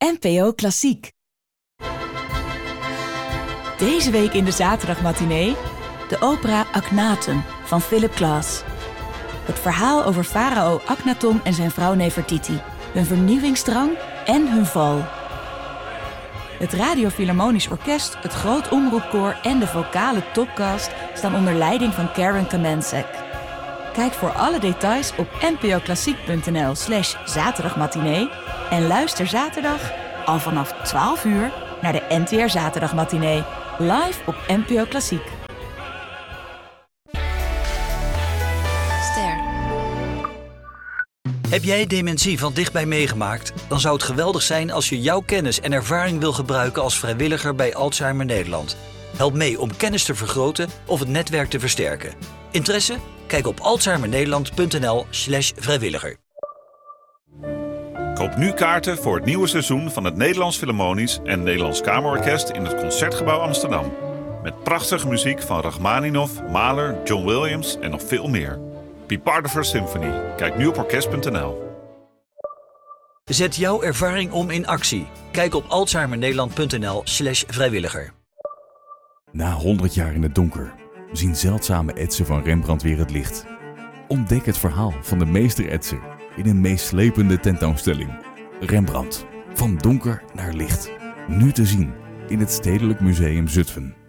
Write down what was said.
NPO Klassiek. Deze week in de zaterdagmatinee de opera Akhenaten van Philip Glass. Het verhaal over farao Akhenaton en zijn vrouw Nefertiti, hun vernieuwingsdrang en hun val. Het Radio Philharmonisch Orkest, het Groot Omroepkoor en de vocale topcast staan onder leiding van Karen Kamencek. Kijk voor alle details op npoklassiek.nl/zaterdagmatinee en luister zaterdag al vanaf 12 uur naar de NTR Zaterdagmatinee, live op NPO Klassiek. Ster. Heb jij dementie van dichtbij meegemaakt? Dan zou het geweldig zijn als je jouw kennis en ervaring wil gebruiken als vrijwilliger bij Alzheimer Nederland. Help mee om kennis te vergroten of het netwerk te versterken. Interesse? Kijk op alzheimernederland.nl/vrijwilliger. Koop nu kaarten voor het nieuwe seizoen van het Nederlands Philharmonisch en Nederlands Kamerorkest in het Concertgebouw Amsterdam. Met prachtige muziek van Rachmaninov, Mahler, John Williams en nog veel meer. Be part of our symphony. Kijk nu op orkest.nl. Zet jouw ervaring om in actie. Kijk op alzheimernederland.nl/vrijwilliger. Na 100 jaar in het donker zien zeldzame etsen van Rembrandt weer het licht. Ontdek het verhaal van de meester-etser in een meeslepende tentoonstelling. Rembrandt, van donker naar licht. Nu te zien in het Stedelijk Museum Zutphen.